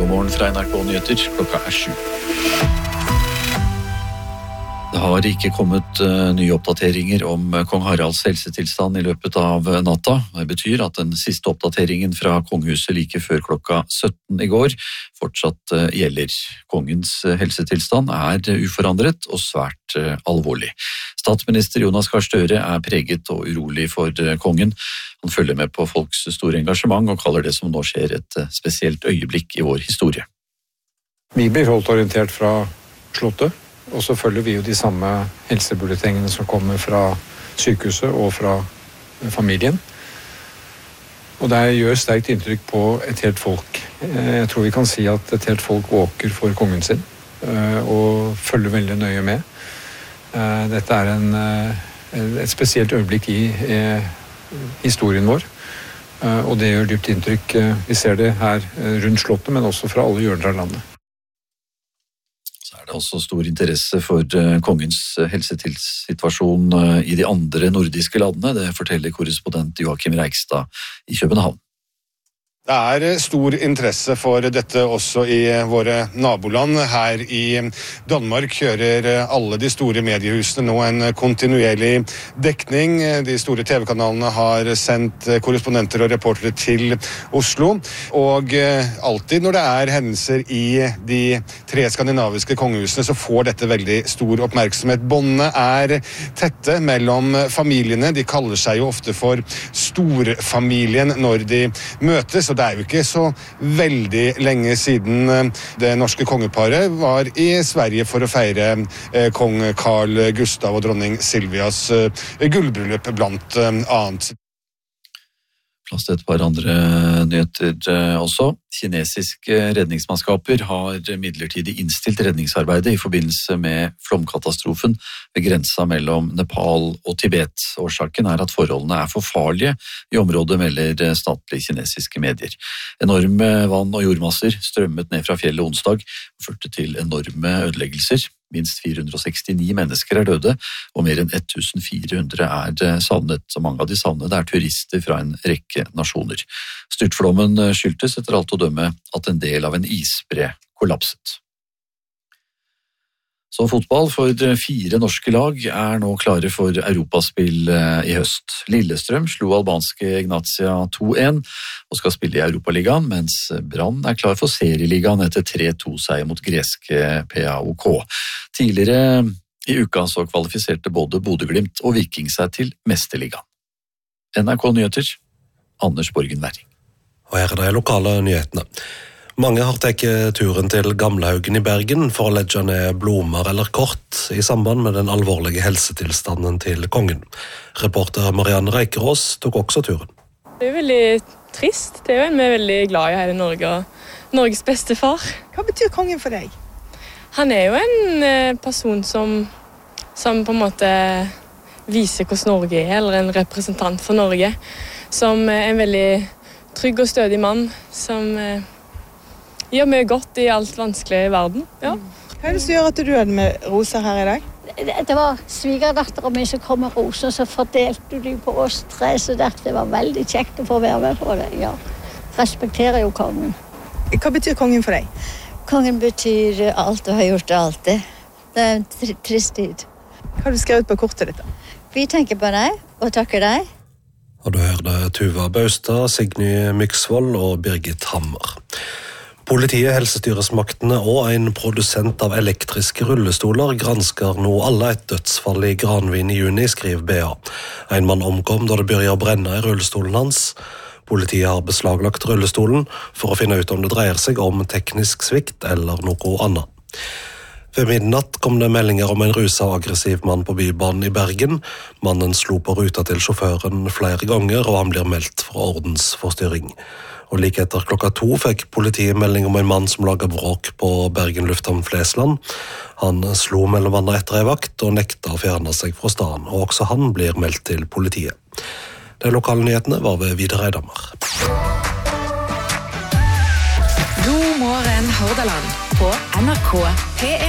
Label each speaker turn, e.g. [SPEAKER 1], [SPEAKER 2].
[SPEAKER 1] morgen fra NRK Nyheter, klokka 7. Det har ikke kommet nye oppdateringer om kong Haralds helsetilstand i løpet av natta. Det betyr at den siste oppdateringen fra kongehuset like før klokka 17 i går fortsatt gjelder. Kongens helsetilstand er uforandret og svært alvorlig. Statsminister Jonas Gahr Støre er preget og urolig for kongen. Han følger med på folks store engasjement og kaller det som nå skjer et spesielt øyeblikk i vår historie.
[SPEAKER 2] Vi blir holdt orientert fra Slottet. Og så følger vi jo de samme helsebulletengene som kommer fra sykehuset og fra familien. Og det gjør sterkt inntrykk på et helt folk. Jeg tror vi kan si at et helt folk våker for kongen sin, og følger veldig nøye med. Dette er et spesielt øyeblikk i historien vår, og det gjør dypt inntrykk. Vi ser det her rundt Slottet, men også fra alle hjørner av landet.
[SPEAKER 1] Det er også stor interesse for kongens helsetilsituasjon i de andre nordiske landene. Det forteller korrespondent Joakim Reigstad i København.
[SPEAKER 3] Det er stor interesse for dette også i våre naboland. Her i Danmark kjører alle de store mediehusene nå en kontinuerlig dekning. De store TV-kanalene har sendt korrespondenter og reportere til Oslo. Og alltid når det er hendelser i de 3 skandinaviske kongehusene, så får dette veldig stor oppmerksomhet. Båndene er tette mellom familiene. De kaller seg jo ofte for storfamilien når de møtes, og det er jo ikke så veldig lenge siden det norske kongeparet var i Sverige for å feire kong Carl Gustav og dronning Silvias gullbryllup blant annet.
[SPEAKER 1] Plass til et par andre nyheter også. Kinesiske redningsmannskaper har midlertidig innstilt redningsarbeidet i forbindelse med flomkatastrofen ved grensa mellom Nepal og Tibet. Årsaken er at forholdene er for farlige i området, melder statlige kinesiske medier. Enorme vann- og jordmasser strømmet ned fra fjellet onsdag og førte til enorme ødeleggelser. Minst 469 mennesker er døde, og mer enn 1400 er savnet. Så mange av de savnede er turister fra en rekke nasjoner. Styrtflommen skyldtes etter alt å dømme at en del av en isbre kollapset. Så fotball for 4 norske lag er nå klare for europaspill i høst. Lillestrøm slo albanske Ignatia 2-1 og skal spille i Europaligaen, mens Brann er klar for serieligaen etter 3-2-seier mot greske PAOK. Tidligere i uka så kvalifiserte både Bodø/Glimt og Viking seg til Mesterligaen. NRK Nyheter, Anders Borgen Werring.
[SPEAKER 4] Og her er de lokale nyhetene. Mange har tatt turen til Gamlehaugen i Bergen for å legge ned blomster eller kort i samband med den alvorlige helsetilstanden til kongen. Reporter Marianne Reikerås tok også turen.
[SPEAKER 5] Det er veldig trist. Det er jo en vi er veldig glad i her i Norge, og Norges beste far.
[SPEAKER 6] Hva betyr kongen for deg?
[SPEAKER 5] Han er jo en person som på en måte viser hvordan Norge er, eller en representant for Norge, som er en veldig trygg og stødig mann, som gjør mye godt i alt vanskelig i verden. Ja.
[SPEAKER 6] Hva er det som gjør at du hadde med roser her i dag?
[SPEAKER 7] Det var svigerdatteren min som kom med roser, så fordelte de på oss 3, så det var veldig kjekt å få være med på det. Ja. Respekterer jo kongen.
[SPEAKER 6] Hva betyr kongen for deg?
[SPEAKER 7] Kongen betyr alt og har gjort det alltid. Det er en trist tid.
[SPEAKER 6] Hva har du skrevet på kortet ditt da?
[SPEAKER 7] Vi tenker på deg og takker deg.
[SPEAKER 4] Og du hørte Tuva Baustad, Signy Myksvold og Birgit Hammer. Politiet, helsestyresmaktene og en produsent av elektriske rullestoler gransker nå alle et dødsfall i Granvin i juni, skriver BA. En mann omkom da det begynte å brenne i rullestolen hans. Politiet har beslaglagt rullestolen for å finne ut om det dreier seg om teknisk svikt eller noe annet. Ved midnatt kom det meldinger om en ruset og aggressiv mann på Bybanen i Bergen. Mannen slo på ruta til sjåføren flere ganger, og han blir meldt for ordensforstyrring. Og like etter 2:00 fikk politiet melding om en mann som laget bråk på Bergen lufthavn Flesland. Han slo mellom andre etter en vakt og nekta å fjerne seg fra staden, og også han blir meldt til politiet. De lokale nyhetene var ved Vidar Eidhammer.
[SPEAKER 8] God morgen, Hordaland, på NRK P1.